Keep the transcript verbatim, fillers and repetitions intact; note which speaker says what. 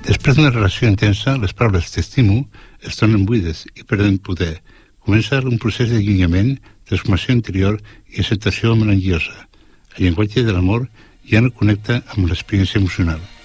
Speaker 1: Després d'una relació intensa, les paraules t'estimo es tornen buides i perden poder. Comença un procés d'allunyament, transformació interior i acceptació melangiosa. El llenguatge de l'amor ja no connecta amb l'experiència emocional.